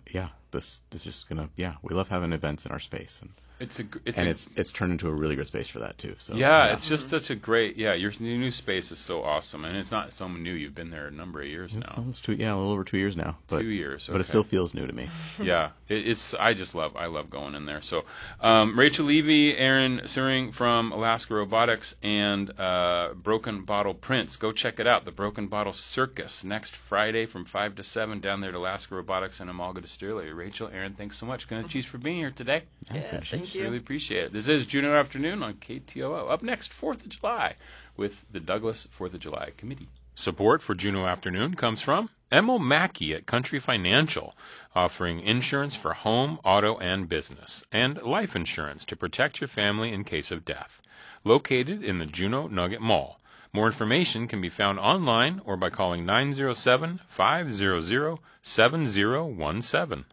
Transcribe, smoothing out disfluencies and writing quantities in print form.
yeah, this is just gonna, we love having events in our space, and it's turned into a really good space for that too. So it's just such a great your new space is so awesome, and it's not so new. You've been there a number of years now. Almost a little over 2 years now. But, 2 years, okay. But it still feels new to me. Yeah, I love going in there. So Rachel Levy, Aaron Suring from Alaska Robotics, and Broken Bottle Prints. Go check it out. The Broken Bottle Circus next Friday from 5 to 7 down there at Alaska Robotics in Amalga Distillery. Rachel, Aaron, thanks so much. Cheese for being here today. Yeah, thank you. Really appreciate it. This is Juneau Afternoon on KTOO. Up next, 4th of July with the Douglas 4th of July Committee. Support for Juneau Afternoon comes from Emil Mackey at Country Financial, offering insurance for home, auto, and business, and life insurance to protect your family in case of death. Located in the Juneau Nugget Mall. More information can be found online or by calling 907-500-7017.